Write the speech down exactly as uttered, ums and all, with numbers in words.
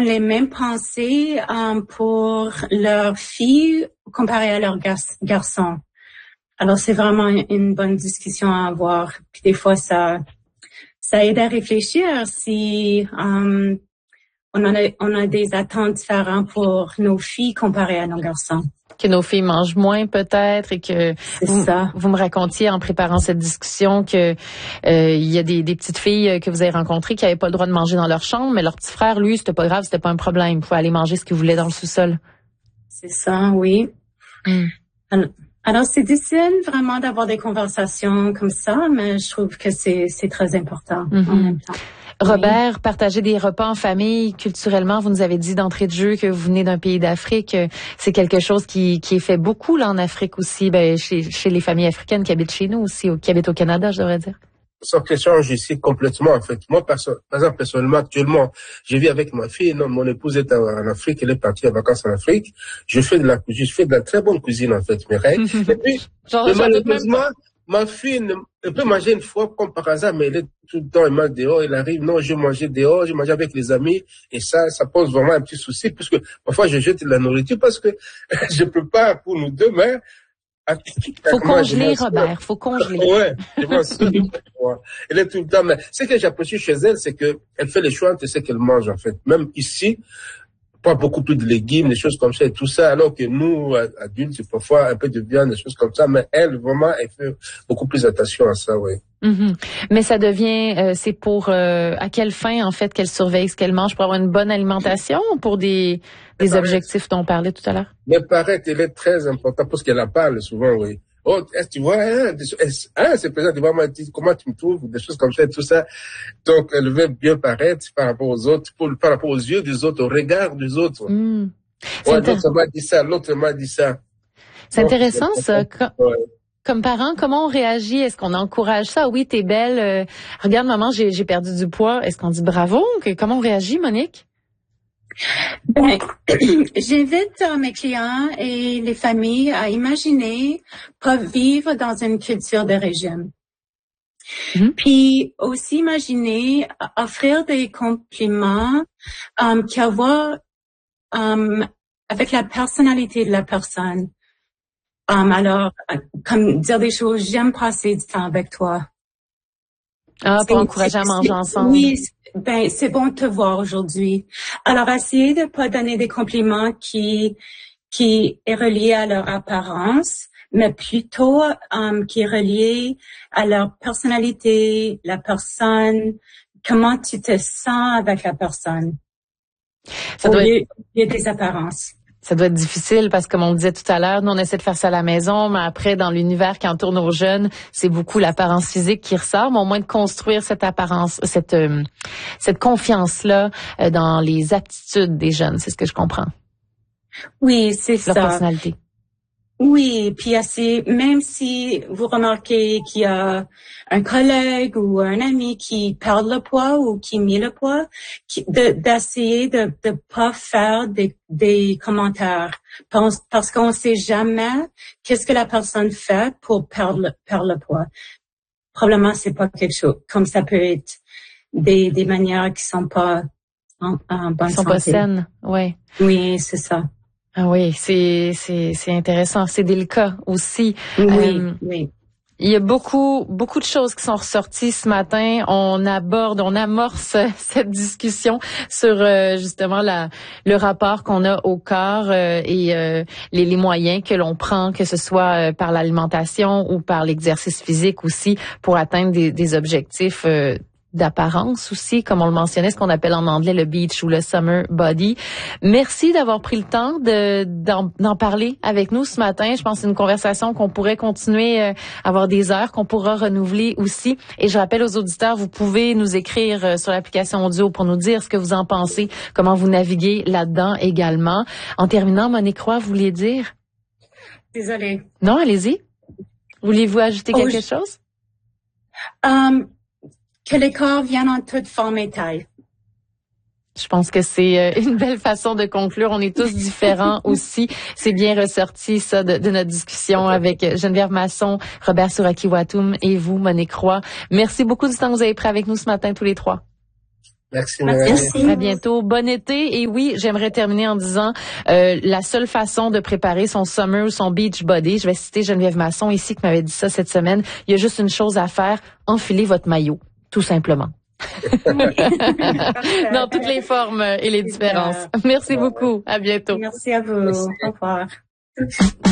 les mêmes pensées um, pour leurs filles comparé à leurs gar- garçons. Alors, c'est vraiment une bonne discussion à avoir. Puis des fois, ça, ça aide à réfléchir si um, on, en a, on a des attentes différentes pour nos filles comparées à nos garçons. Que nos filles mangent moins peut-être et que vous, vous me racontiez en préparant cette discussion que euh, il y a des, des petites filles que vous avez rencontrées qui n'avaient pas le droit de manger dans leur chambre, mais leur petit frère, lui, c'était pas grave, c'était pas un problème. Il pouvait aller manger ce qu'il voulait dans le sous-sol. C'est ça, oui. Mm. Alors, alors, c'est difficile vraiment d'avoir des conversations comme ça, mais je trouve que c'est, c'est très important mm-hmm. en même temps. Robert, oui. Partager des repas en famille, culturellement, vous nous avez dit d'entrée de jeu que vous venez d'un pays d'Afrique. C'est quelque chose qui, qui est fait beaucoup là en Afrique aussi, ben, chez, chez les familles africaines qui habitent chez nous aussi, qui habitent au Canada, je devrais dire. Ça change ici complètement, en fait. Moi, par exemple, personnellement, actuellement, je vis avec ma fille. Non, mon épouse est en Afrique, elle est partie en vacances en Afrique. Je fais de la cuisine, je fais de la très bonne cuisine, en fait, Mireille. Et puis, Genre, malheureusement, ma fille ne, elle peut manger une fois comme par hasard, mais elle est tout le temps, elle mange dehors, elle arrive, non, je mangeais dehors, je mangeais avec les amis, et ça, ça pose vraiment un petit souci, puisque parfois je jette de la nourriture parce que je peux pas, pour nous deux, mais faut congeler, Robert, faut congeler. Ouais, je pense. Elle est tout le temps, mais ce que j'apprécie chez elle, c'est que elle fait les choix de ce qu'elle mange, en fait. Même ici, pas beaucoup plus de légumes, des choses comme ça et tout ça, alors que nous, adultes, c'est parfois un peu de viande, des choses comme ça, mais elle, vraiment, elle fait beaucoup plus attention à ça, oui. Mm-hmm. Mais ça devient, euh, c'est pour, euh, à quelle fin, en fait, qu'elle surveille ce qu'elle mange pour avoir une bonne alimentation ou pour des, des objectifs dont on parlait tout à l'heure? Mais paraît qu'elle est très importante parce qu'elle en parle souvent, oui. Oh, est-ce que tu vois, hein, hein, c'est présent, tu vois, comment tu me trouves, des choses comme ça et tout ça. Donc, elle veut bien paraître par rapport aux autres, pour, par rapport aux yeux des autres, au regard des autres. Mm. Ouais, l'autre m'a dit ça, l'autre m'a dit ça. C'est Donc, intéressant, c'est ça. Comme, ouais. Comme parent, comment on réagit? Est-ce qu'on encourage ça? Oui, t'es belle. Euh, regarde, maman, j'ai, j'ai perdu du poids. Est-ce qu'on dit bravo? Comment on réagit, Monique? Ben, j'invite euh, mes clients et les familles à imaginer pas vivre dans une culture de régime. Mm-hmm. Puis aussi imaginer offrir des compliments um, qui avoir um, avec la personnalité de la personne. Um, alors, comme dire des choses, j'aime passer du temps avec toi. Ah, pour encourager à manger ensemble. Oui, ben c'est bon de te voir aujourd'hui. Alors, essayez de pas donner des compliments qui qui est relié à leur apparence, mais plutôt um, qui est relié à leur personnalité, la personne, comment tu te sens avec la personne. Ça doit être... Il y a des apparences. Ça doit être difficile parce que, comme on le disait tout à l'heure, nous, on essaie de faire ça à la maison, mais après, dans l'univers qui entoure nos jeunes, c'est beaucoup l'apparence physique qui ressort, mais au moins de construire cette apparence, cette euh, cette confiance-là euh, dans les aptitudes des jeunes, c'est ce que je comprends. Oui, c'est Leur ça. Leur personnalité. Oui, puis assez, même si vous remarquez qu'il y a un collègue ou un ami qui perd le poids ou qui met le poids, qui, de, d'essayer de de pas faire des, des commentaires parce, parce qu'on sait jamais qu'est-ce que la personne fait pour perdre le, perdre le poids. Probablement c'est pas quelque chose comme ça peut être des des manières qui sont pas en, en bonne santé. Qui sont santé. pas saines, ouais. Oui, c'est ça. Ah oui, c'est c'est c'est intéressant, c'est délicat aussi. Oui, euh, oui. Il y a beaucoup beaucoup de choses qui sont ressorties ce matin. On aborde, on amorce cette discussion sur euh, justement la le rapport qu'on a au corps euh, et euh, les, les moyens que l'on prend, que ce soit euh, par l'alimentation ou par l'exercice physique aussi, pour atteindre des, des objectifs euh, d'apparence aussi, comme on le mentionnait, ce qu'on appelle en anglais le beach ou le summer body. Merci d'avoir pris le temps de d'en, d'en parler avec nous ce matin. Je pense que c'est une conversation qu'on pourrait continuer à avoir des heures, qu'on pourra renouveler aussi. Et je rappelle aux auditeurs, vous pouvez nous écrire sur l'application audio pour nous dire ce que vous en pensez, comment vous naviguez là-dedans également. En terminant, Monique Roy, vous vouliez dire? Désolée. Non, allez-y. Voulez-vous ajouter oh, quelque je... chose? Um... Que les corps viennent en toute forme et taille. Je pense que c'est une belle façon de conclure. On est tous différents aussi. C'est bien ressorti, ça, de, de notre discussion avec Geneviève Masson, Robert Souraki-Watum et vous, Monique Roy. Merci beaucoup du temps que vous avez pris avec nous ce matin, tous les trois. Merci, Merci. À bientôt. Bon été. Et oui, j'aimerais terminer en disant euh, la seule façon de préparer son summer ou son beach body, je vais citer Geneviève Masson ici qui m'avait dit ça cette semaine, il y a juste une chose à faire, enfiler votre maillot, tout simplement. Dans toutes les formes et les différences. Merci beaucoup. À bientôt. Merci à vous. Au revoir.